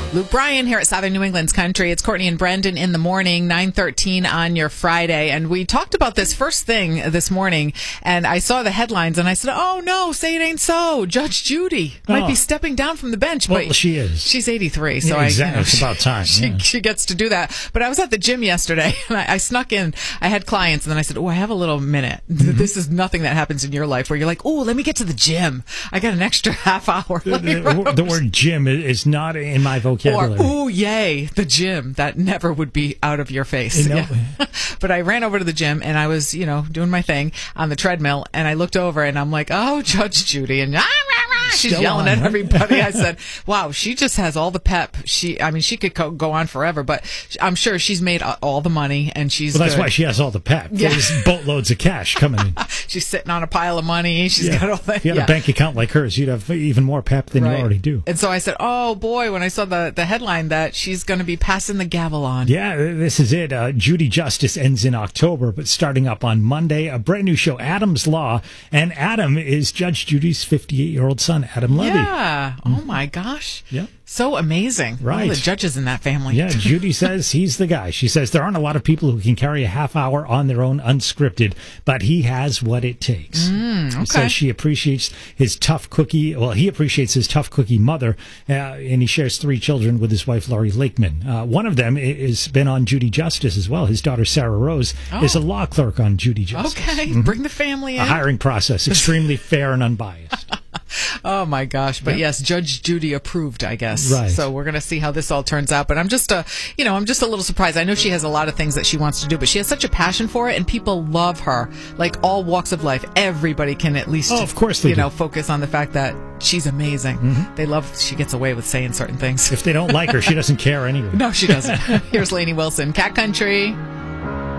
Luke Bryan here at Southern New England's Country. It's Courtney and Brendan in the morning, 9:13 on your Friday. And we talked about this first thing this morning, and I saw the headlines, and I said, oh, no, say it ain't so. Judge Judy might be stepping down from the bench. Well, but she is. She's 83, so yeah, exactly. It's about time. She gets to do that. But I was at the gym yesterday, and I snuck in. I had clients, and then I said, I have a little minute. Mm-hmm. This is nothing that happens in your life where you're like, let me get to the gym. I got an extra half hour. The word gym is not in my vocabulary. Or, yay, the gym. That never would be out of your face. No. Yeah. But I ran over to the gym, and I was, doing my thing on the treadmill, and I looked over, and I'm like, oh, Judge Judy, and she's Still yelling on, at right? everybody. I said, wow, she just has all the pep. She could go on forever, but I'm sure she's made all the money, and she's Well, that's good. why she has all the pep. Yeah. There's boatloads of cash coming in. She's sitting on a pile of money. She's got all that. If you had a bank account like hers, you'd have even more pep than you already do. And so I said, oh, boy, when I saw the headline that she's going to be passing the gavel on. Yeah, this is it. Judy Justice ends in October, but starting up on Monday, a brand new show, Adam's Law. And Adam is Judge Judy's 58-year-old son, Adam Levy. Yeah. Oh, my gosh. Yeah. So amazing. Right. All the judges in that family. Yeah, Judy says he's the guy. She says there aren't a lot of people who can carry a half hour on their own unscripted, but he has what it takes. Okay. So she appreciates his tough cookie. Well, he appreciates his tough cookie mother, and he shares 3 children with his wife, Laurie Lakeman. One of them has been on Judy Justice as well. His daughter, Sarah Rose, is a law clerk on Judy Justice. Okay. Bring the family in. A hiring process, extremely fair and unbiased. Oh, my gosh. But yes, Judge Judy approved, I guess. Right. So we're going to see how this all turns out. But I'm just a little surprised. I know she has a lot of things that she wants to do, but she has such a passion for it, and people love her. Like all walks of life, everybody can at least, of course they do. Focus on the fact that she's amazing. Mm-hmm. They love she gets away with saying certain things. If they don't like her, she doesn't care anyway. No, she doesn't. Here's Lainey Wilson, Cat Country.